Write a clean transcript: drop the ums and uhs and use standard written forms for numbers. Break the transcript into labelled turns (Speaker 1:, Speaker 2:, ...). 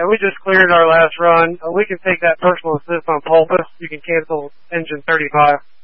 Speaker 1: we just cleared our last run. We can take that personal assist on Pulpus. You can cancel engine 35.